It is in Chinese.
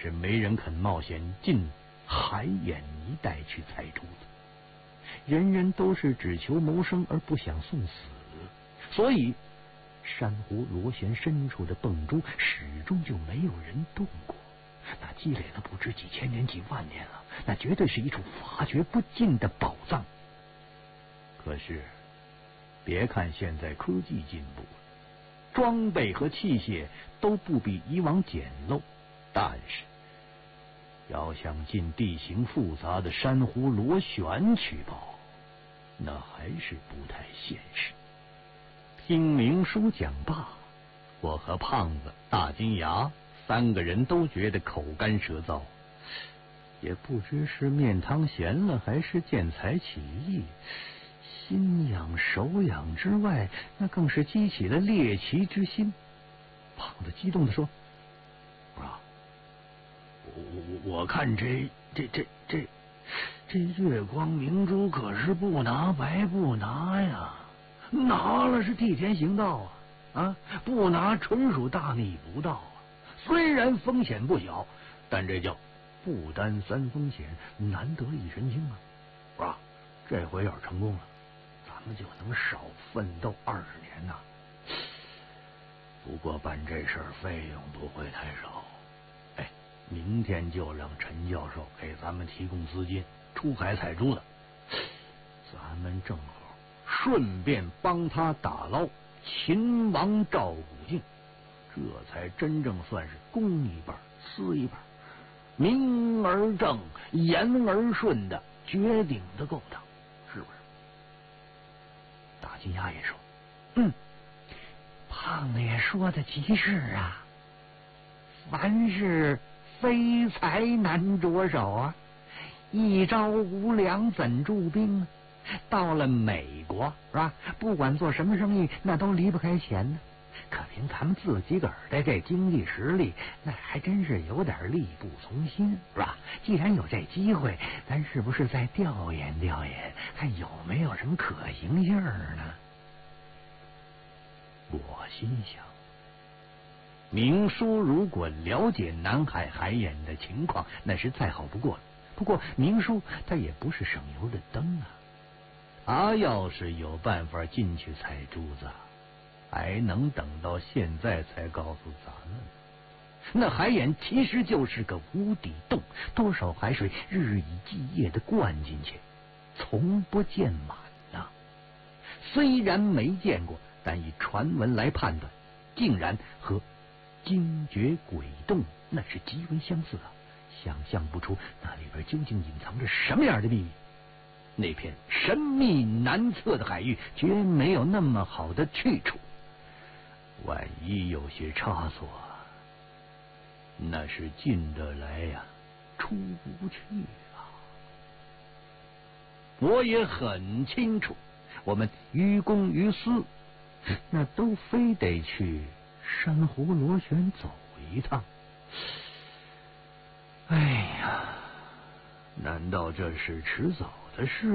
是没人肯冒险进海眼一带去采珠子，人人都是只求谋生而不想送死，所以珊瑚螺旋深处的蹦珠始终就没有人动过。那积累了不知几千年几万年了，那绝对是一处发掘不尽的宝藏。可是别看现在科技进步，装备和器械都不比以往简陋，但是要想进地形复杂的珊瑚螺旋取宝，那还是不太现实。听明叔讲罢，我和胖子、大金牙3个人都觉得口干舌燥，也不知是面汤咸了还是见财起意，心痒手痒之外，那更是激起了猎奇之心。胖子激动地说：“啊，我看这月光明珠可是不拿白不拿呀，拿了是替天行道啊，不拿纯属大逆不道啊。虽然风险不小，但这叫不担3风险，难得一身轻啊！是吧？这回要是成功了，咱们就能少奋斗20年呐。不过办这事儿费用不会太少，明天就让陈教授给咱们提供资金，出海采珠子，咱们正好顺便帮他打捞秦王赵古镜，这才真正算是公一半私一半，明而正言而顺的绝顶的勾当，是不是？大金牙也说：“胖子也说的极是啊，凡事非才难着手啊，一朝无粮怎驻兵啊？到了美国是吧？不管做什么生意，那都离不开钱呢。可凭咱们自己个儿的这经济实力，那还真是有点力不从心，是吧？既然有这机会，咱是不是再调研调研，看有没有什么可行性呢？”我心想，明叔如果了解南海海眼的情况，那是再好不过了。不过明叔他也不是省油的灯啊，他要是有办法进去采珠子，还能等到现在才告诉咱们？那海眼其实就是个无底洞，多少海水日以继夜的灌进去，从不见满呐。虽然没见过，但以传闻来判断，竟然和精绝鬼洞那是极为相似啊！想象不出那里边究竟隐藏着什么样的秘密。那片神秘难测的海域绝没有那么好的去处，万一有些差错，那是进得来呀，出不去啊！我也很清楚，我们于公于私，那都非得去珊瑚螺旋走一趟。哎呀，难道这是迟早的事？